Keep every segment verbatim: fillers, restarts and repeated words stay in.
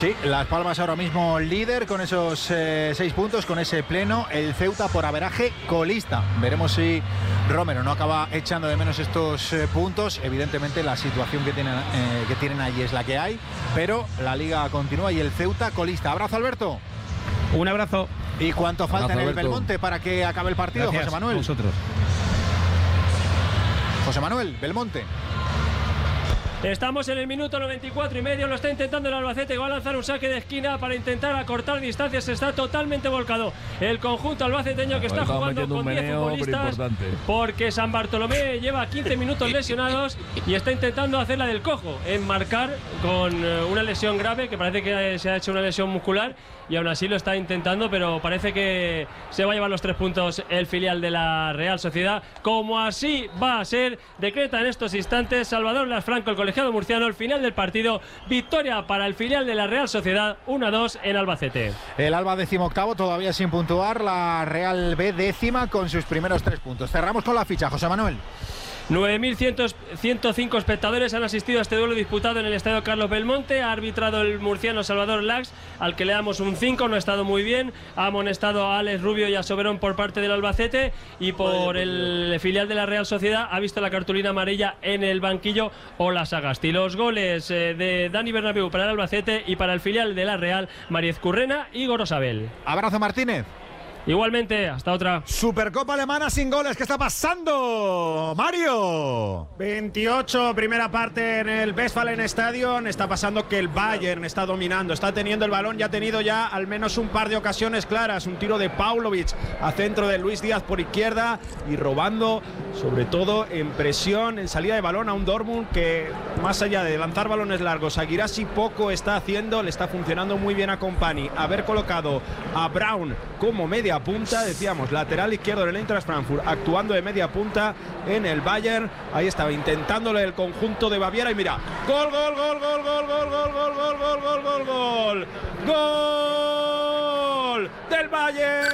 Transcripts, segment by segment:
Sí, Las Palmas ahora mismo líder con esos eh, seis puntos, con ese pleno. El Ceuta por averaje colista. Veremos si Romero no acaba echando de menos estos eh, puntos. Evidentemente la situación que tienen, eh, que tienen ahí es la que hay, pero la liga continúa y el Ceuta colista. Abrazo, Alberto. Un abrazo. ¿Y cuánto falta abrazo, en el Alberto. Belmonte para que acabe el partido, Gracias, José Manuel? Nosotros. José Manuel, Belmonte. Estamos en el minuto noventa y cuatro y medio, lo está intentando el Albacete, que va a lanzar un saque de esquina para intentar acortar distancias, está totalmente volcado el conjunto albaceteño que está jugando con diez futbolistas porque San Bartolomé lleva quince minutos lesionados y está intentando hacer la del cojo, enmarcar con una lesión grave, que parece que se ha hecho una lesión muscular y aún así lo está intentando, pero parece que se va a llevar los tres puntos el filial de la Real Sociedad, como así va a ser. Decreta en estos instantes Salvador Lasfranco, el colegiado murciano, el final del partido, victoria para el filial de la Real Sociedad, uno a dos en Albacete. El Alba decimoctavo todavía sin puntuar, la Real B décima con sus primeros tres puntos. Cerramos con la ficha, José Manuel. nueve mil ciento cinco espectadores han asistido a este duelo disputado en el estadio Carlos Belmonte. Ha arbitrado el murciano Salvador Lax, al que le damos un cinco, no ha estado muy bien. Ha amonestado a Alex Rubio y a Soberón por parte del Albacete, y por el filial de la Real Sociedad ha visto la cartulina amarilla en el banquillo Ola Sagasti. Los goles eh, de Dani Bernabéu para el Albacete y para el filial de la Real, Mariez Currena y Gorosabel. Abrazo, Martínez. Igualmente, hasta otra. Supercopa alemana sin goles, ¿qué está pasando, Mario? veintiocho, primera parte en el Westfalen Stadion. Está pasando que el Bayern está dominando, está teniendo el balón, ya ha tenido ya al menos un par de ocasiones claras. Un tiro de Paulovic a centro de Luis Díaz por izquierda y robando, sobre todo en presión, en salida de balón, a un Dortmund que, más allá de lanzar balones largos, a Guirassy poco está haciendo. Le está funcionando muy bien a Kompany. Haber colocado a Braun como media punta, decíamos, lateral izquierdo del Eintracht Frankfurt, actuando de media punta en el Bayern. Ahí estaba intentándole el conjunto de Baviera y mira, gol, gol, gol, gol, gol, gol, gol, gol, gol, gol, gol, gol, gol, gol del Bayern.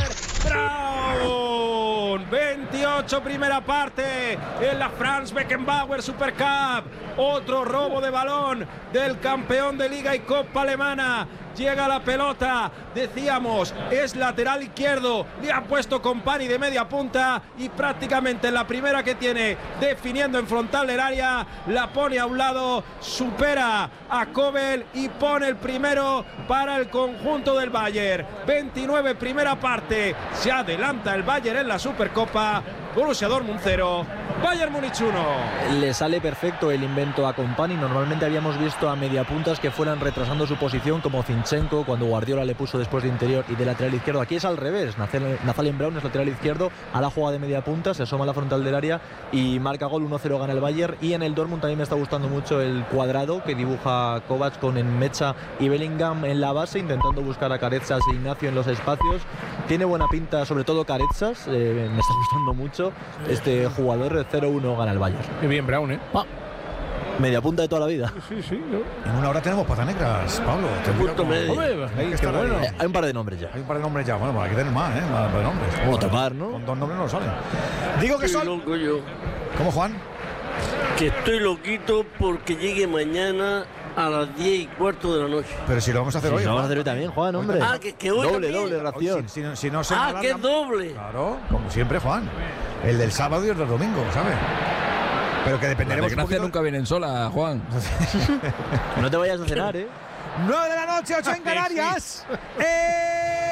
Braun, veintiocho, primera parte en la Franz Beckenbauer Super Cup. Otro robo de balón del campeón de Liga y Copa alemana. Llega la pelota, decíamos, es lateral izquierdo, le ha puesto Kompany de media punta y prácticamente en la primera que tiene, definiendo en frontal del área, la pone a un lado, supera a Kobel y pone el primero para el conjunto del Bayern. veintinueve, primera parte, se adelanta el Bayern en la Supercopa. Borussia Dortmund cero, Bayern Múnich uno. Le sale perfecto el invento a Kompany. Normalmente habíamos visto a mediapuntas que fueran retrasando su posición, como Zinchenko cuando Guardiola le puso después de interior y de lateral izquierdo. Aquí es al revés, Nathaniel Braun es lateral izquierdo, a la jugada de media punta, se asoma a la frontal del área y marca gol. Uno cero gana el Bayern. Y en el Dortmund también me está gustando mucho el cuadrado que dibuja Kovac con Enmecha y Bellingham en la base, intentando buscar a Carezas e Ignacio en los espacios. Tiene buena pinta, sobre todo Carezas, eh, me está gustando mucho este jugador. Cero uno gana el Bayern. Qué bien Braun, ¿eh? Ah, media punta de toda la vida. Sí, sí, ¿no? En una hora tenemos patanegras, Pablo. Punto medio. Hombre, Hay que estar bueno. ahí. Eh, hay un par de nombres ya. Hay un par de nombres ya, bueno, pues hay que tener más, ¿eh? Más de nombres. Como tocar, ¿no? Con dos nombres no salen. Digo que Estoy son... loco yo. ¿Cómo, Juan? Que estoy loquito porque llegue mañana a las diez y cuarto de la noche. Pero si lo vamos a hacer Sí, hoy. lo vamos a Juan. hacer hoy también, Juan, hombre. Ah, que, que hoy doble, también. doble Hoy, ración. Si, si no, si no se Ah, alarga- que es doble. Claro, como siempre, Juan. El del sábado y el del domingo, ¿sabes? Pero que La dependeremos un desgracia poquito... nunca vienen sola, Juan. No te vayas a cenar, ¿eh? nueve de la noche, ocho en Canarias. ¡Eh!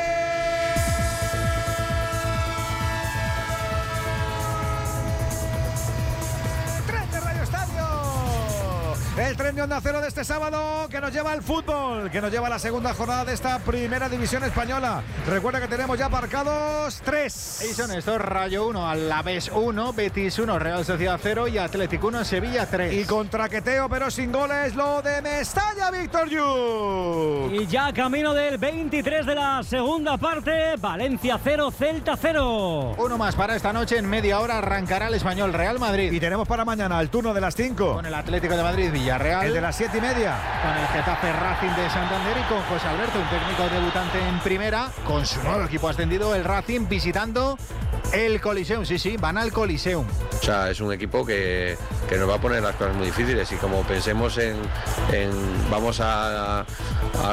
Tren de Radio Estadio. El tren de Onda Cero de este sábado que nos lleva al fútbol, que nos lleva a la segunda jornada de esta primera división española. Recuerda que tenemos ya marcados tres. Y son estos: Rayo uno, Alavés uno, Betis uno, Real Sociedad cero y Atlético uno, Sevilla tres. Y con traqueteo pero sin goles lo de Mestalla, Víctor Yu. Y ya camino del veintitrés de la segunda parte, Valencia cero, Celta cero. Uno más para esta noche, en media hora arrancará el Español Real Madrid. Y tenemos para mañana el turno de las cinco con el Atlético de Madrid, Villarreal. Villarreal. El de las siete y media. Con el Getafe Racing de Santander y con José Alberto, un técnico debutante en primera, con su nuevo equipo ascendido, el Racing, visitando el Coliseum. Sí, sí, van al Coliseum. O sea, es un equipo que, que nos va a poner las cosas muy difíciles y como pensemos en, en vamos a, a